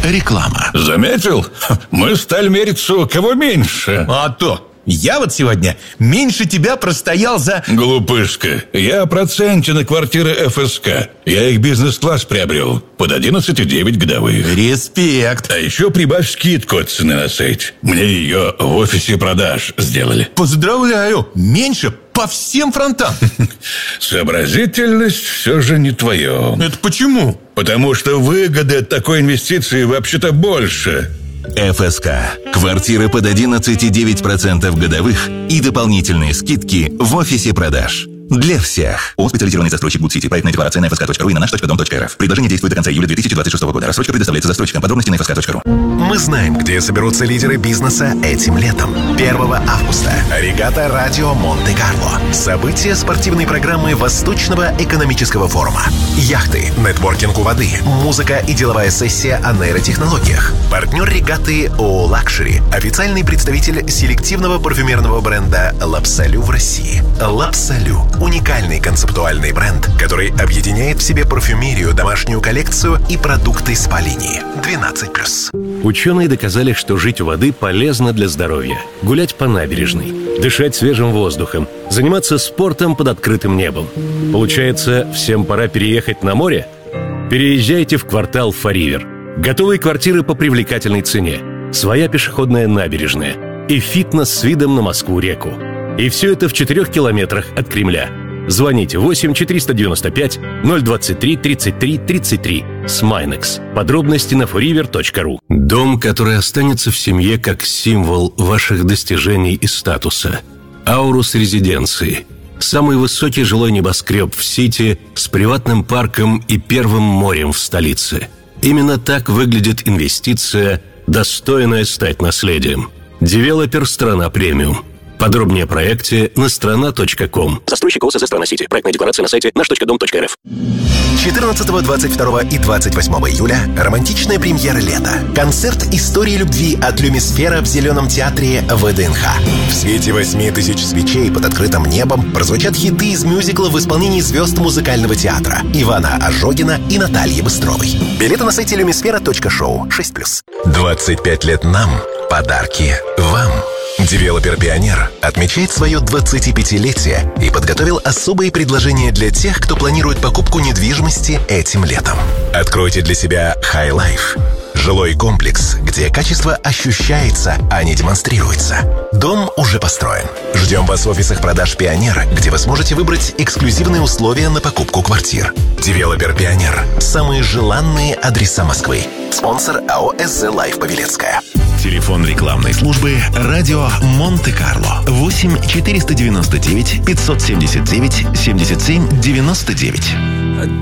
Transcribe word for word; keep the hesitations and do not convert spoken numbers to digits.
Реклама. Заметил? Мы стали мериться, у кого меньше. А то! Я вот сегодня меньше тебя простоял за... Глупышка, я о проценте на квартиры эф эс ка. Я их бизнес-класс приобрел под одиннадцать и девять годовых. Респект. А еще прибавь скидку от цены на сайте. Мне ее в офисе продаж сделали. Поздравляю, меньше по всем фронтам. Сообразительность все же не твое. Это почему? Потому что выгоды от такой инвестиции вообще-то больше. эф эс ка. Квартиры под одиннадцать и девять десятых процента годовых и дополнительные скидки в офисе продаж. Для всех. ООО «Специализированный застройщик Good City». Проектная декларация на эф эс ка точка ру и на наш точка дом точка эр эф. Предложение действует до конца июля две тысячи двадцать шестого года. Рассрочка предоставляется застройщикам. Подробности на эф эс ка точка ру. Мы знаем, где соберутся лидеры бизнеса этим летом. первого августа. Регата «Радио Монте-Карло». Событие спортивной программы Восточного экономического форума. Яхты, нетворкинг у воды, музыка и деловая сессия о нейротехнологиях. Партнер регаты ООО «Лакшери». Официальный представитель селективного парфюмерного бренда «Лапсалю» в России. «Лапсалю» – уникальный концептуальный бренд, который объединяет в себе парфюмерию, домашнюю коллекцию и продукты спа-линии. двенадцать плюс. Ученые доказали, что жить у воды полезно для здоровья. Гулять по набережной, дышать свежим воздухом, заниматься спортом под открытым небом. Получается, всем пора переехать на море? Переезжайте в квартал Фаривер. Готовые квартиры по привлекательной цене, своя пешеходная набережная и фитнес с видом на Москву-реку. И все это в четырех километрах от Кремля. Звоните восемь четыреста девяносто пять ноль двадцать три тридцать три тридцать три. Смайнекс. Подробности на форивер точка ру. Дом, который останется в семье как символ ваших достижений и статуса. Аурус Резиденции. Самый высокий жилой небоскреб в Сити с приватным парком и первым морем в столице. Именно так выглядит инвестиция, достойная стать наследием. Девелопер «Страна Премиум». Подробнее о проекте на страна точка ком. Застройщик ОСЗ «Страна Сити». Проектная декларация на сайте наш точка дом точка эр эф. четырнадцатого, двадцать второго и двадцать восьмого июля романтичная премьера лета. Концерт истории любви от Люмисфера в Зеленом театре вэ дэ эн ха. В свете восьми тысяч свечей под открытым небом прозвучат хиты из мюзикла в исполнении звезд музыкального театра Ивана Ожогина и Натальи Быстровой. Билеты на сайте люмисфера точка шоу. шесть плюс. двадцать пять лет нам. Подарки вам. Девелопер «Пионер» отмечает свое двадцатипятилетие и подготовил особые предложения для тех, кто планирует покупку недвижимости этим летом. Откройте для себя High Life. Жилой комплекс, где качество ощущается, а не демонстрируется. Дом уже построен. Ждем вас в офисах продаж «Пионер», где вы сможете выбрать эксклюзивные условия на покупку квартир. Девелопер «Пионер». Самые желанные адреса Москвы. Спонсор АО «эс зэ Лайф Павелецкая». Телефон рекламной службы «Радио Монте-Карло». восемь четыреста девяносто девять пятьсот семьдесят девять семьдесят семь девяносто девять.